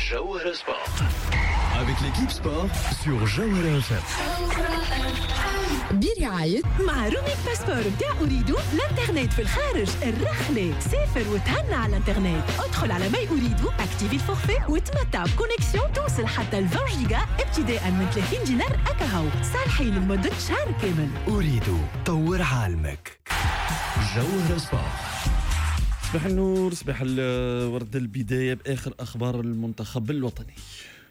Jawhara Sport. Avec l'équipe sport sur Jawhara FM. برعاية مع رومي باسبور بتاع أريدو الانترنت في الخارج الرخلة. سافر وتهنى على الانترنت. ادخل على ماي أريدو اكتيفي الفورفي وتمتع بكونيكسيون توصل حتى 20 جيجا ابتداء من 30 دينار أكاهو صالحين لمدة شهر كامل. أريدو طور عالمك. جوهرة سبورت. صباح النور، صباح الورد. البداية بآخر أخبار المنتخب الوطني.